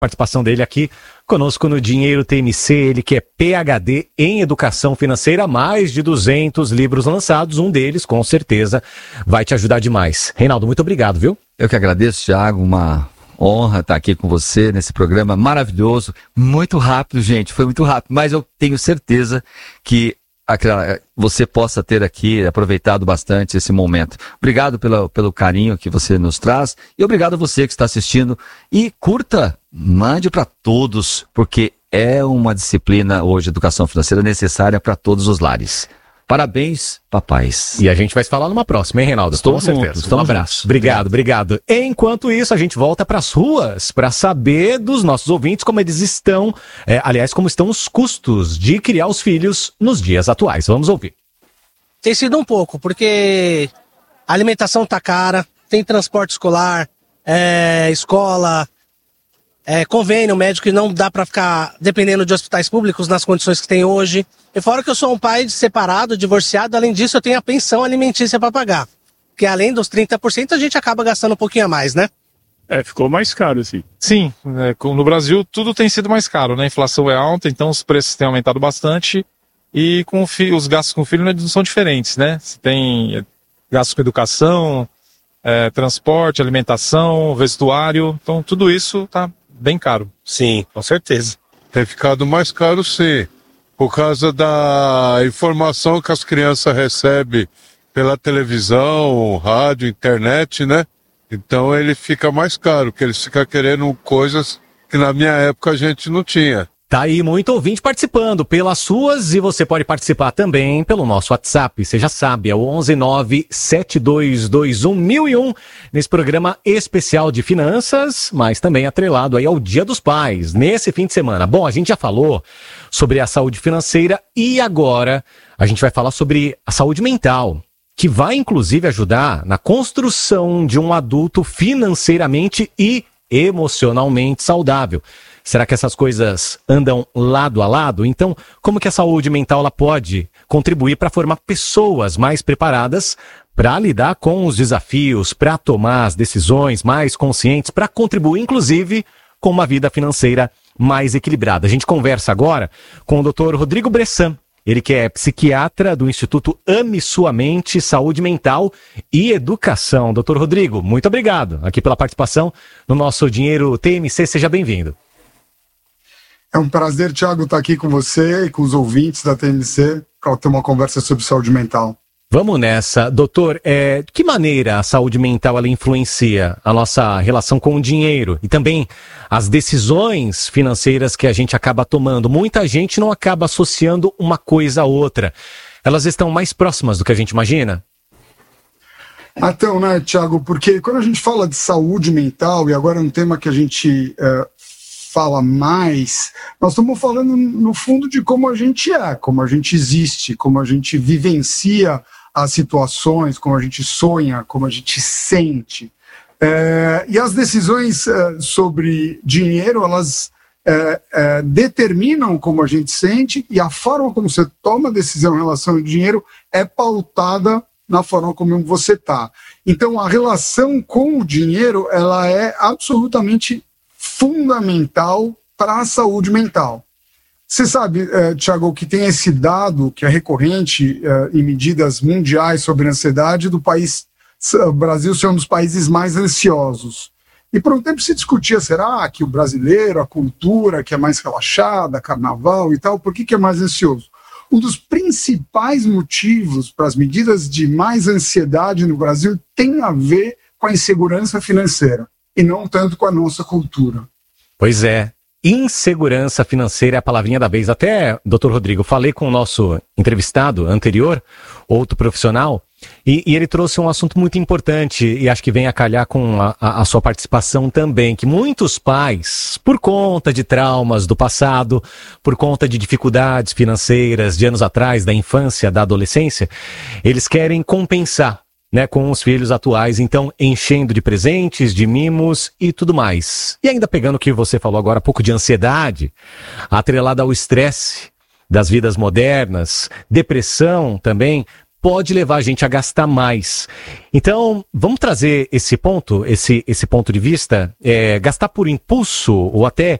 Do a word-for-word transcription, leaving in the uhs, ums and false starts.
participação dele aqui conosco no Dinheiro T M C, ele que é P H D em Educação Financeira, mais de duzentos livros lançados, um deles, com certeza, vai te ajudar demais. Reinaldo, muito obrigado, viu? Eu que agradeço, Thiago, uma honra estar aqui com você nesse programa maravilhoso, muito rápido, gente, foi muito rápido, mas eu tenho certeza que você possa ter aqui aproveitado bastante esse momento. Obrigado pela, pelo carinho que você nos traz e obrigado a você que está assistindo. E curta, mande para todos, porque é uma disciplina hoje, educação financeira, necessária para todos os lares. Parabéns, papais. E a gente vai se falar numa próxima, hein, Reinaldo? Estou com certeza. Junto, um abraço. Juntos. Obrigado, obrigado. Enquanto isso, a gente volta para as ruas para saber dos nossos ouvintes como eles estão, é, aliás, como estão os custos de criar os filhos nos dias atuais. Vamos ouvir. Tem sido um pouco, porque a alimentação tá cara, tem transporte escolar, é, escola, é, convênio médico, e não dá para ficar dependendo de hospitais públicos nas condições que tem hoje. E fora que eu sou um pai separado, divorciado, além disso eu tenho a pensão alimentícia para pagar. Que além dos trinta por cento a gente acaba gastando um pouquinho a mais, né? É, ficou mais caro, sim. Sim, é, no Brasil tudo tem sido mais caro, né? A inflação é alta, então os preços têm aumentado bastante e com o fi- os gastos com o filho não são diferentes, né? Você tem gastos com educação, é, transporte, alimentação, vestuário, então tudo isso tá bem caro. Sim, com certeza. Tem ficado mais caro, sim. Por causa da informação que as crianças recebem pela televisão, rádio, internet, né? Então ele fica mais caro, porque eles ficam querendo coisas que na minha época a gente não tinha. Tá aí muito ouvinte participando pelas suas e você pode participar também pelo nosso WhatsApp. Você já sabe, é o onze nove sete dois dois um mil e um nesse programa especial de finanças, mas também atrelado aí ao Dia dos Pais, nesse fim de semana. Bom, a gente já falou sobre a saúde financeira e agora a gente vai falar sobre a saúde mental, que vai inclusive ajudar na construção de um adulto financeiramente e emocionalmente saudável. Será que essas coisas andam lado a lado? Então, como que a saúde mental ela pode contribuir para formar pessoas mais preparadas para lidar com os desafios, para tomar as decisões mais conscientes, para contribuir, inclusive, com uma vida financeira mais equilibrada? A gente conversa agora com o doutor Rodrigo Bressan, ele que é psiquiatra do Instituto Ame Sua Mente, Saúde Mental e Educação. doutor Rodrigo, muito obrigado aqui pela participação no nosso Dinheiro T M C. Seja bem-vindo. É um prazer, Thiago, estar aqui com você e com os ouvintes da T M C para ter uma conversa sobre saúde mental. Vamos nessa. Doutor, é, de que maneira a saúde mental ela influencia a nossa relação com o dinheiro e também as decisões financeiras que a gente acaba tomando? Muita gente não acaba associando uma coisa a outra. Elas estão mais próximas do que a gente imagina? Então, né, Thiago, porque quando a gente fala de saúde mental, e agora é um tema que a gente é, fala mais, nós estamos falando no fundo de como a gente é, como a gente existe, como a gente vivencia as situações, como a gente sonha, como a gente sente. É, e as decisões é, sobre dinheiro, elas é, é, determinam como a gente sente, e a forma como você toma a decisão em relação ao dinheiro é pautada na forma como você está. Então, a relação com o dinheiro, ela é absolutamente fundamental para a saúde mental. Você sabe, uh, Thiago, que tem esse dado que é recorrente uh, em medidas mundiais sobre ansiedade do país, o Brasil ser um dos países mais ansiosos. E por um tempo se discutia, será que o brasileiro, a cultura que é mais relaxada, carnaval e tal, por que, que é mais ansioso? Um dos principais motivos para as medidas de mais ansiedade no Brasil tem a ver com a insegurança financeira e não tanto com a nossa cultura. Pois é. Insegurança financeira é a palavrinha da vez. Até, doutor Rodrigo, falei com o nosso entrevistado anterior, outro profissional, e, e ele trouxe um assunto muito importante, e acho que vem a calhar com a, a, a sua participação também, que muitos pais, por conta de traumas do passado, por conta de dificuldades financeiras de anos atrás, da infância, da adolescência, eles querem compensar, né, com os filhos atuais, então enchendo de presentes, de mimos e tudo mais. E ainda pegando o que você falou agora, um pouco de ansiedade, atrelada ao estresse das vidas modernas, depressão também, pode levar a gente a gastar mais. Então, vamos trazer esse ponto, esse, esse ponto de vista, é, gastar por impulso ou até